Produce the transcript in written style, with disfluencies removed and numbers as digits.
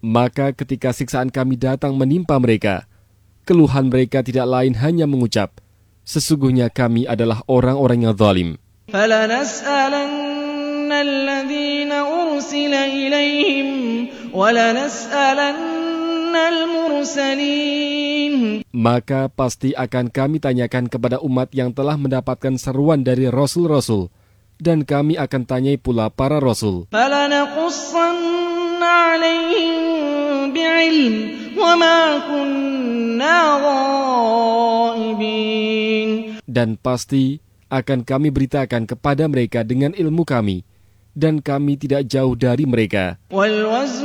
Maka ketika siksaan kami datang menimpa mereka, keluhan mereka tidak lain hanya mengucap, sesungguhnya kami adalah orang-orang yang zalim. فَلَنَسْأَلَنَّ الَّذِينَ أُرْسِلَ إِلَيْهِمْ وَلَنَسْأَلَنَّ الْمُرْسَلِينَ. Maka pasti akan kami tanyakan kepada umat yang telah mendapatkan seruan dari rasul-rasul, dan kami akan tanyai pula para rasul. فَلَنَقُصَّنَّ عَلَيْهِمْ بِعِلْمٍ وَمَا كُنَّا غَائِبِينَ. Dan pasti akan kami beritakan kepada mereka dengan ilmu kami, dan kami tidak jauh dari mereka.